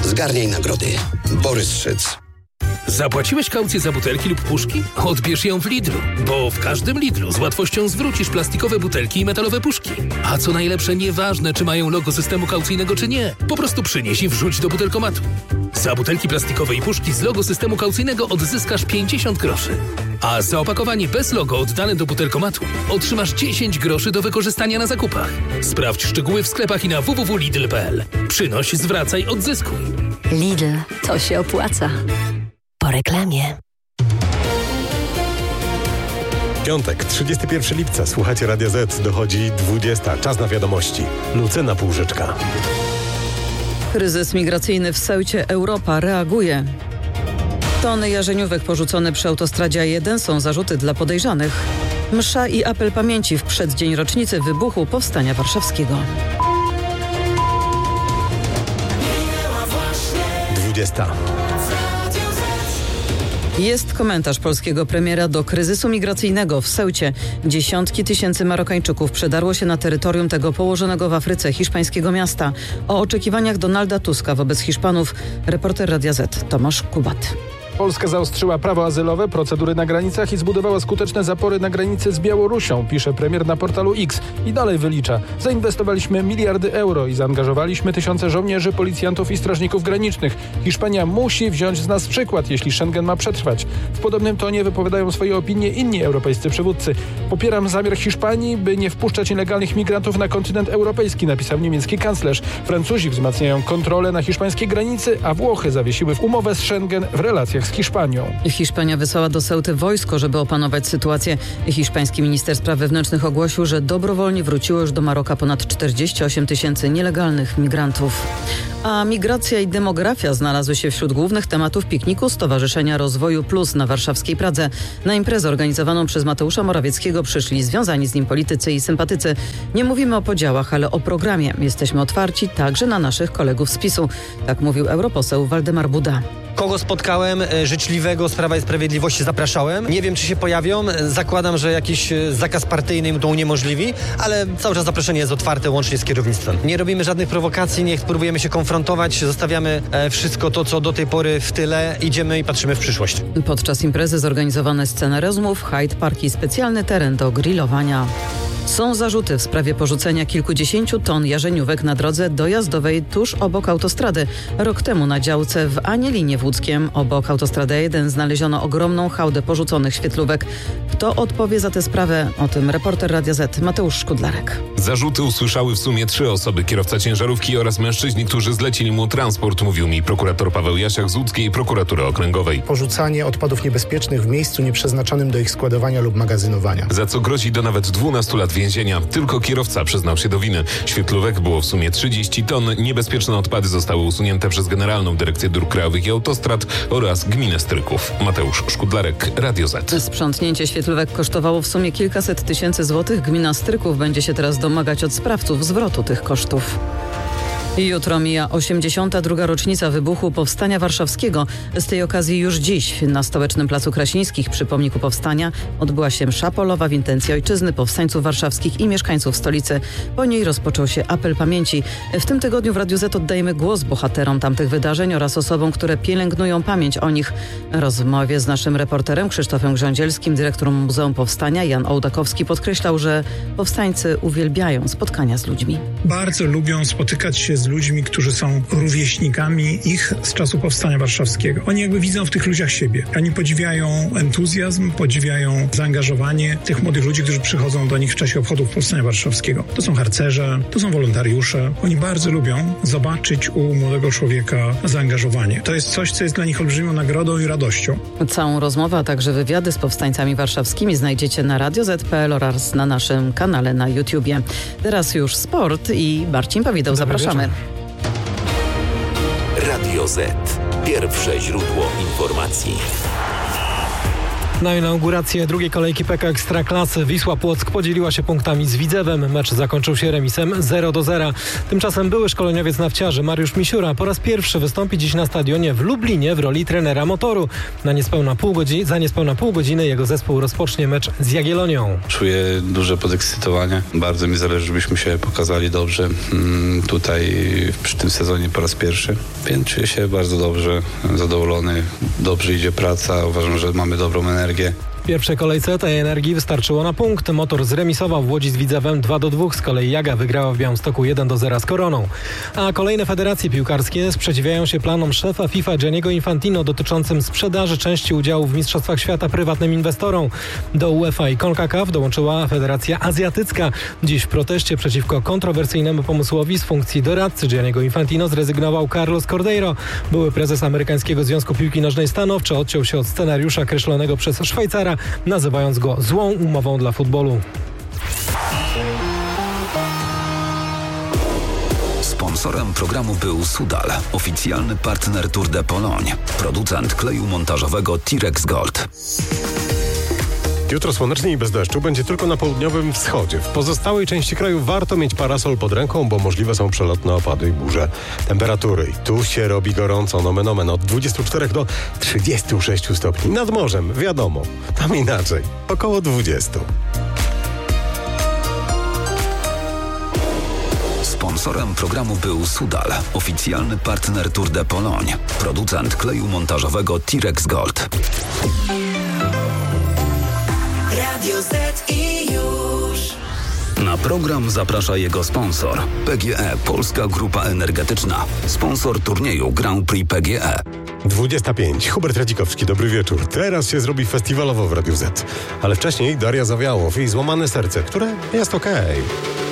Zgarniaj nagrody. Borys Szyc. Zapłaciłeś kaucję za butelki lub puszki? Odbierz ją w Lidlu, bo w każdym Lidlu z łatwością zwrócisz plastikowe butelki i metalowe puszki. A co najlepsze, nieważne czy mają logo systemu kaucyjnego czy nie, po prostu przynieś i wrzuć do butelkomatu. Za butelki plastikowe i puszki z logo systemu kaucyjnego odzyskasz 50 groszy. A za opakowanie bez logo oddane do butelkomatu otrzymasz 10 groszy do wykorzystania na zakupach. Sprawdź szczegóły w sklepach i na www.lidl.pl. Przynoś, zwracaj, odzyskuj. Lidl, to się opłaca. Po reklamie. Piątek, 31 lipca. Słuchacie Radia Z. Dochodzi 20. Czas na wiadomości. Lucyna Półżyczka. Kryzys migracyjny w Ceucie. Europa reaguje. Tony jarzeniówek porzucone przy autostradzie A1 są zarzuty dla podejrzanych. Msza i apel pamięci w przeddzień rocznicy wybuchu Powstania Warszawskiego. 20. Jest komentarz polskiego premiera do kryzysu migracyjnego w Ceucie. Dziesiątki tysięcy Marokańczyków przedarło się na terytorium tego położonego w Afryce hiszpańskiego miasta. O oczekiwaniach Donalda Tuska wobec Hiszpanów reporter Radia Z Tomasz Kubat. Polska zaostrzyła prawo azylowe, procedury na granicach i zbudowała skuteczne zapory na granicy z Białorusią, pisze premier na portalu X. I dalej wylicza. Zainwestowaliśmy miliardy euro i zaangażowaliśmy tysiące żołnierzy, policjantów i strażników granicznych. Hiszpania musi wziąć z nas przykład, jeśli Schengen ma przetrwać. W podobnym tonie wypowiadają swoje opinie inni europejscy przywódcy. Popieram zamiar Hiszpanii, by nie wpuszczać nielegalnych migrantów na kontynent europejski, napisał niemiecki kanclerz. Francuzi wzmacniają kontrolę na hiszpańskiej granicy, a Włochy zawiesiły umowę z Schengen w relacjach z Hiszpanią. Hiszpania wysłała do Ceuty wojsko, żeby opanować sytuację. Hiszpański minister spraw wewnętrznych ogłosił, że dobrowolnie wróciło już do Maroka ponad 48 tysięcy nielegalnych migrantów. A migracja i demografia znalazły się wśród głównych tematów pikniku Stowarzyszenia Rozwoju Plus na warszawskiej Pradze. Na imprezę organizowaną przez Mateusza Morawieckiego przyszli związani z nim politycy i sympatycy. Nie mówimy o podziałach, ale o programie. Jesteśmy otwarci także na naszych kolegów z PiS-u. Tak mówił europoseł Waldemar Buda. Kogo spotkałem życzliwego z Prawa i Sprawiedliwości zapraszałem. Nie wiem, czy się pojawią. Zakładam, że jakiś zakaz partyjny im to uniemożliwi, ale cały czas zaproszenie jest otwarte łącznie z kierownictwem. Nie robimy żadnych prowokacji, nie próbujemy się konfrontować, zostawiamy wszystko to, co do tej pory w tyle, idziemy i patrzymy w przyszłość. Podczas imprezy zorganizowane sceny rozmów, Hyde Park i specjalny teren do grillowania. Są zarzuty w sprawie porzucenia kilkudziesięciu ton jarzeniówek na drodze dojazdowej tuż obok autostrady. Rok temu na działce w Anielinie w Łódzkiem obok autostrady A1 znaleziono ogromną hałdę porzuconych świetlówek. Kto odpowie za tę sprawę? O tym reporter Radia Z Mateusz Szkudlarek. Zarzuty usłyszały w sumie 3 osoby, kierowca ciężarówki oraz mężczyźni, którzy zlecili mu transport, mówił mi prokurator Paweł Jasiak z Łódzkiej Prokuratury Okręgowej. Porzucanie odpadów niebezpiecznych w miejscu nieprzeznaczonym do ich składowania lub magazynowania. Za co grozi do nawet 12 lat więzienia. Tylko kierowca przyznał się do winy. Świetlówek było w sumie 30 ton. Niebezpieczne odpady zostały usunięte przez Generalną Dyrekcję Dróg Krajowych i Autostrad oraz Gminę Stryków. Mateusz Szkudlarek, Radio Z. Sprzątnięcie świetlówek kosztowało w sumie kilkaset tysięcy złotych. Gmina Stryków będzie się teraz domagać od sprawców zwrotu tych kosztów. Jutro mija 82. rocznica wybuchu Powstania Warszawskiego. Z tej okazji już dziś na Stołecznym Placu Krasińskich przy pomniku Powstania odbyła się msza polowa w intencji ojczyzny, powstańców warszawskich i mieszkańców stolicy. Po niej rozpoczął się apel pamięci. W tym tygodniu w Radiu Z oddajemy głos bohaterom tamtych wydarzeń oraz osobom, które pielęgnują pamięć o nich. W rozmowie z naszym reporterem Krzysztofem Grządzielskim, dyrektorem Muzeum Powstania Jan Ołdakowski podkreślał, że powstańcy uwielbiają spotkania z ludźmi. Bardzo lubią spotykać się z ludźmi, którzy są rówieśnikami ich z czasu Powstania Warszawskiego. Oni jakby widzą w tych ludziach siebie. Oni podziwiają entuzjazm, podziwiają zaangażowanie tych młodych ludzi, którzy przychodzą do nich w czasie obchodów Powstania Warszawskiego. To są harcerze, to są wolontariusze. Oni bardzo lubią zobaczyć u młodego człowieka zaangażowanie. To jest coś, co jest dla nich olbrzymią nagrodą i radością. Całą rozmowę, a także wywiady z powstańcami warszawskimi znajdziecie na radioz.pl oraz na naszym kanale na YouTubie. Teraz już sport i Marcin Pawideł. Zapraszamy. Radio Z. Pierwsze źródło informacji. Na inaugurację drugiej kolejki PKO Ekstraklasy Wisła Płock podzieliła się punktami z Widzewem. Mecz zakończył się remisem 0-0. Tymczasem były szkoleniowiec nawciarzy Mariusz Misiura po raz pierwszy wystąpi dziś na stadionie w Lublinie w roli trenera Motoru. Za niespełna pół godziny jego zespół rozpocznie mecz z Jagiellonią. Czuję duże podekscytowanie. Bardzo mi zależy, żebyśmy się pokazali dobrze tutaj przy tym sezonie po raz pierwszy. Więc czuję się bardzo dobrze, zadowolony. Dobrze idzie praca. Uważam, że mamy dobrą energię. W pierwszej kolejce tej energii wystarczyło na punkt. Motor zremisował w Łodzi z Widzewem 2-2. Z kolei Jaga wygrała w Białymstoku 1-0 z Koroną. A kolejne federacje piłkarskie sprzeciwiają się planom szefa FIFA Gianniego Infantino dotyczącym sprzedaży części udziałów w Mistrzostwach Świata prywatnym inwestorom. Do UEFA i CONCACAF dołączyła Federacja Azjatycka. Dziś w proteście przeciwko kontrowersyjnemu pomysłowi z funkcji doradcy Gianniego Infantino zrezygnował Carlos Cordeiro. Były prezes amerykańskiego Związku Piłki Nożnej stanowczo odciął się od scenariusza kreślonego przez Szwajcara, nazywając go złą umową dla futbolu. Sponsorem programu był Sudal, oficjalny partner Tour de Pologne, producent kleju montażowego Tirex Gold. Jutro słonecznie i bez deszczu będzie tylko na południowym wschodzie. W pozostałej części kraju warto mieć parasol pod ręką, bo możliwe są przelotne opady i burze. Temperatury. Tu się robi gorąco, nomen omen, od 24 do 36 stopni. Nad morzem, wiadomo, tam inaczej, około 20. Sponsorem programu był Sudal, oficjalny partner Tour de Pologne, producent kleju montażowego Tirex Gold. Radio Z i już. Na program zaprasza jego sponsor. PGE, Polska Grupa Energetyczna. Sponsor turnieju Grand Prix PGE. 25. Hubert Radzikowski, dobry wieczór. Teraz się zrobi festiwalowo w Radiu Z. Ale wcześniej Daria Zawiałow i Złamane serce, które jest okej.